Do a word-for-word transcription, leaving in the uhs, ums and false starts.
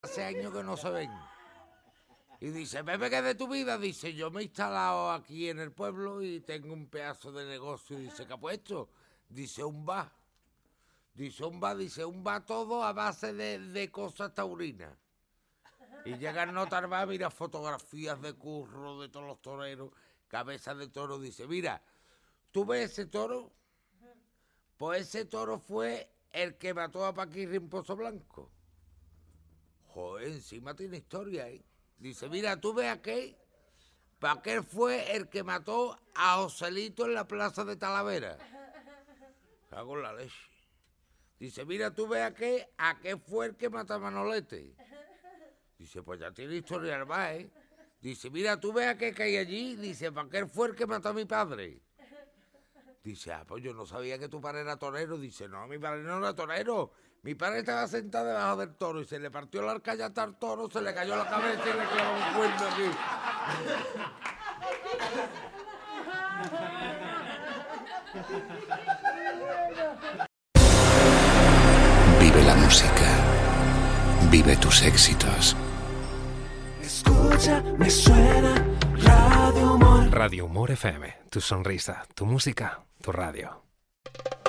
Hace años que no se ven. Y dice, Pepe, ¿qué de tu vida? Dice, yo me he instalado aquí en el pueblo y tengo un pedazo de negocio. Y dice, ¿qué ha puesto? Dice, un bar. Dice, un bar, dice, un bar todo a base de, de cosas taurinas. Y llega el notar bar, mira fotografías de curro de todos los toreros, cabezas de toro. Dice, mira, ¿tú ves ese toro? Pues ese toro fue el que mató a Paquirri en Pozo Blanco. Joder, encima tiene historia, ¿eh? Dice, mira, ¿tú ves aquel? Pues aquel fue el que mató a Joselito en la plaza de Talavera. Cago en la leche. Dice, mira, ¿tú ves aquel? Aquel fue el que mató a Manolete. Dice, pues ya tiene historia el bar, ¿eh? Dice, mira, ¿tú ves aquel que hay allí? Dice, pues aquel fue el que mató a mi padre. Dice, ah, pues yo no sabía que tu padre era torero. Dice, no, mi padre no era torero. Mi padre estaba sentado debajo del toro y se le partió la arcallata al toro, se le cayó la cabeza y le clavó un cuerno aquí. Vive la música. Vive tus éxitos. Escucha, me suena Radio Humor. Radio Humor F M. Tu sonrisa, tu música, tu radio.